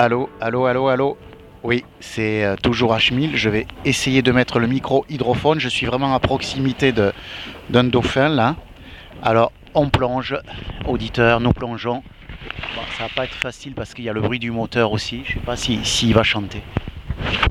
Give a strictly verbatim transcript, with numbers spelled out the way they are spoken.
Allô, allô, allô, allô. Oui, c'est euh, toujours H mille. Je vais essayer de mettre le micro hydrophone. Je suis vraiment à proximité de, d'un dauphin là. Alors, on plonge. Auditeur, nous plongeons. Bon, ça va pas être facile parce qu'il y a le bruit du moteur aussi. Je sais pas si, s'il va chanter.